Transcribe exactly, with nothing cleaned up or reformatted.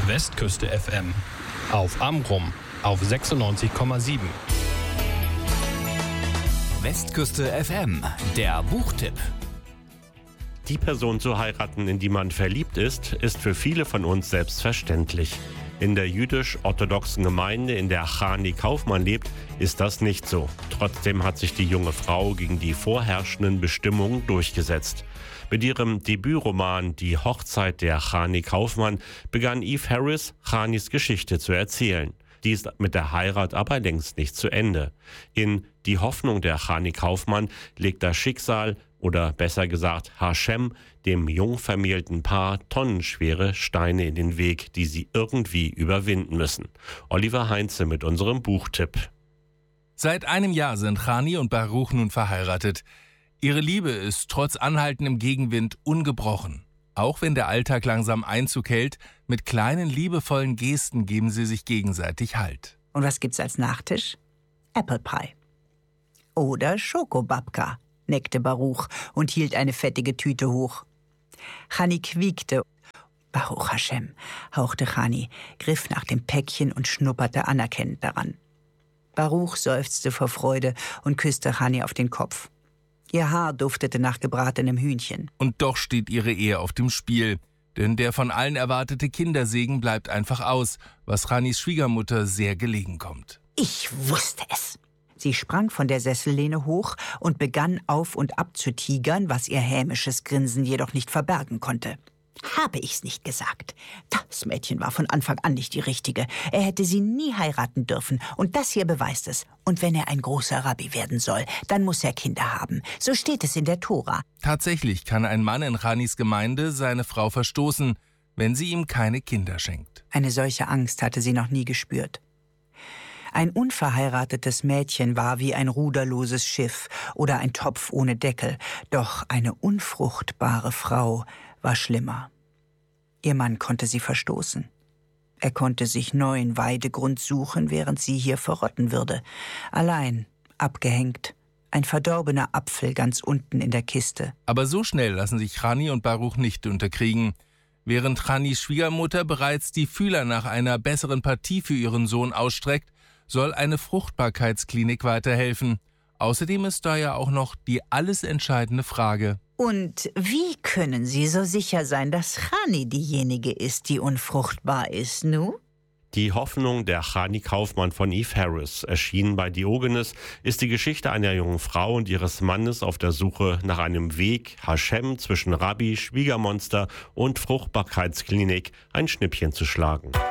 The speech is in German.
Westküste F M. Auf Amrum auf sechsundneunzig Komma sieben. Westküste F M, der Buchtipp. Die Person zu heiraten, in die man verliebt ist, ist für viele von uns selbstverständlich. In der jüdisch-orthodoxen Gemeinde, in der Chani Kaufmann lebt, ist das nicht so. Trotzdem hat sich die junge Frau gegen die vorherrschenden Bestimmungen durchgesetzt. Mit ihrem Debütroman Die Hochzeit der Chani Kaufmann begann Eve Harris, Chanis Geschichte zu erzählen. Die ist mit der Heirat aber längst nicht zu Ende. In Die Hoffnung der Chani Kaufmann legt das Schicksal, oder besser gesagt Hashem, dem jungvermählten Paar tonnenschwere Steine in den Weg, die sie irgendwie überwinden müssen. Oliver Heinze mit unserem Buchtipp. Seit einem Jahr sind Chani und Baruch nun verheiratet. Ihre Liebe ist trotz anhaltendem Gegenwind ungebrochen. Auch wenn der Alltag langsam Einzug hält, mit kleinen liebevollen Gesten geben sie sich gegenseitig Halt. Und was gibt's als Nachtisch? Apple Pie. Oder Schokobabka, neckte Baruch und hielt eine fettige Tüte hoch. Chani quiekte. Baruch Hashem, hauchte Chani, griff nach dem Päckchen und schnupperte anerkennend daran. Baruch seufzte vor Freude und küsste Chani auf den Kopf. Ihr Haar duftete nach gebratenem Hühnchen. Und doch steht ihre Ehe auf dem Spiel. Denn der von allen erwartete Kindersegen bleibt einfach aus, was Chanis Schwiegermutter sehr gelegen kommt. Ich wusste es. Sie sprang von der Sessellehne hoch und begann auf und ab zu tigern, was ihr hämisches Grinsen jedoch nicht verbergen konnte. Habe ich's nicht gesagt? Das Mädchen war von Anfang an nicht die Richtige. Er hätte sie nie heiraten dürfen. Und das hier beweist es. Und wenn er ein großer Rabbi werden soll, dann muss er Kinder haben. So steht es in der Tora. Tatsächlich kann ein Mann in Chanis Gemeinde seine Frau verstoßen, wenn sie ihm keine Kinder schenkt. Eine solche Angst hatte sie noch nie gespürt. Ein unverheiratetes Mädchen war wie ein ruderloses Schiff oder ein Topf ohne Deckel. Doch eine unfruchtbare Frau war schlimmer. Ihr Mann konnte sie verstoßen. Er konnte sich neuen Weidegrund suchen, während sie hier verrotten würde. Allein, abgehängt, ein verdorbener Apfel ganz unten in der Kiste. Aber so schnell lassen sich Chani und Baruch nicht unterkriegen. Während Chanis Schwiegermutter bereits die Fühler nach einer besseren Partie für ihren Sohn ausstreckt, soll eine Fruchtbarkeitsklinik weiterhelfen. Außerdem ist da ja auch noch die alles entscheidende Frage: Und wie können Sie so sicher sein, dass Chani diejenige ist, die unfruchtbar ist, nu? Die Hoffnung der Chani Kaufmann von Eve Harris, erschienen bei Diogenes, ist die Geschichte einer jungen Frau und ihres Mannes auf der Suche nach einem Weg, Hashem zwischen Rabbi, Schwiegermonster und Fruchtbarkeitsklinik ein Schnippchen zu schlagen.